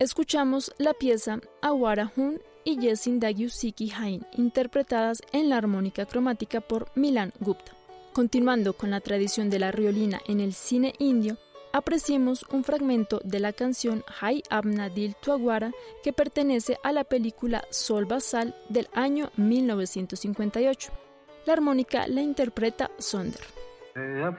Escuchamos la pieza Awara Hun y Yesin Dagyusiki Hain, interpretadas en la armónica cromática por Milan Gupta. Continuando con la tradición de la riolina en el cine indio, apreciemos un fragmento de la canción Hai Apna Dil Tuagwara que pertenece a la película Sol Basal del año 1958. La armónica la interpreta Sonder.